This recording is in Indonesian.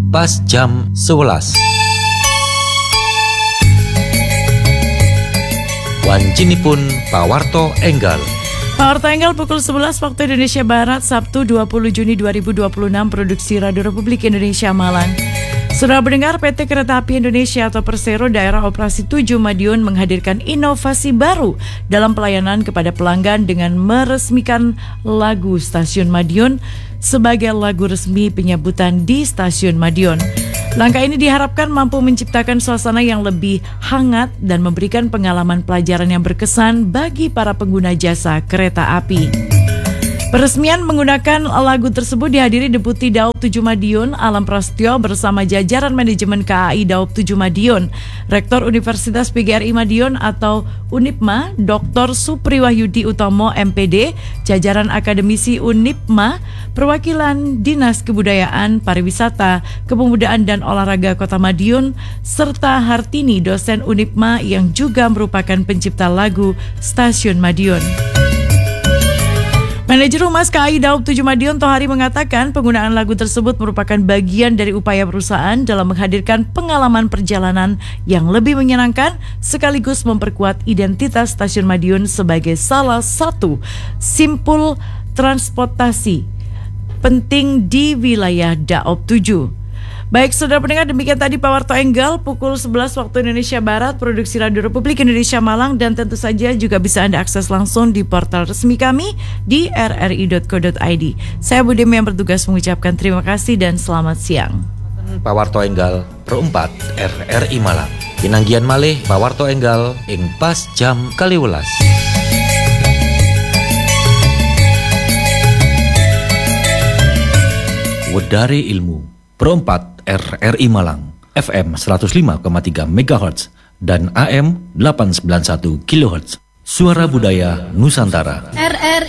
pas jam 11. Wancinipun pawarto enggal. Pawarto enggal pukul 11 waktu Indonesia Barat, Sabtu 20 Juni 2026, produksi Radio Republik Indonesia Malang. Saudara pendengar, PT Kereta Api Indonesia atau Persero Daerah Operasi 7 Madiun menghadirkan inovasi baru dalam pelayanan kepada pelanggan dengan meresmikan lagu Stasiun Madiun sebagai lagu resmi penyebutan di Stasiun Madiun. Langkah ini diharapkan mampu menciptakan suasana yang lebih hangat dan memberikan pengalaman pelajaran yang berkesan bagi para pengguna jasa kereta api. Peresmian menggunakan lagu tersebut dihadiri Deputi Daob 7 Madiun, Alam Prasetyo bersama jajaran manajemen KAI Daob 7 Madiun, Rektor Universitas PGRI Madiun atau UNIPMA, Dr. Supriwahyudi Utomo MPD, jajaran akademisi UNIPMA, perwakilan Dinas Kebudayaan, Pariwisata, Kepemudaan dan Olahraga Kota Madiun, serta Hartini, dosen UNIPMA yang juga merupakan pencipta lagu Stasiun Madiun. Manajer Humas KAI Daob 7 Madiun Tohari mengatakan penggunaan lagu tersebut merupakan bagian dari upaya perusahaan dalam menghadirkan pengalaman perjalanan yang lebih menyenangkan sekaligus memperkuat identitas Stasiun Madiun sebagai salah satu simpul transportasi penting di wilayah Daob 7. Baik, saudara pendengar, demikian tadi Pawarto Enggal pukul 11 waktu Indonesia Barat, produksi Radio Republik Indonesia Malang, dan tentu saja juga bisa Anda akses langsung di portal resmi kami di rri.co.id. Saya Budem yang bertugas mengucapkan terima kasih dan selamat siang. Pawarto Enggal perempat RRI Malang. Pinanggian malih Pawarto Enggal ing pas jam 12. Wedari Ilmu perempat RRI Malang, FM 105,3 MHz dan AM 891 kHz. Suara Budaya Nusantara. RRI